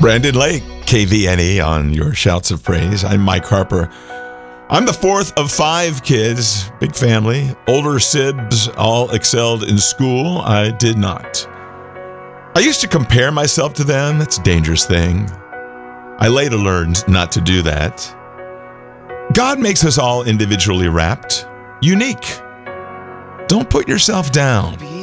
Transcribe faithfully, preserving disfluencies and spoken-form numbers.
Brandon Lake, K V N E on your Shouts of Praise. I'm Mike Harper. I'm the fourth of five kids, big family. Older sibs all excelled in school. I did not. I used to compare myself to them. That's a dangerous thing. I later learned not to do that. God makes us all individually wrapped, unique. Don't put yourself down.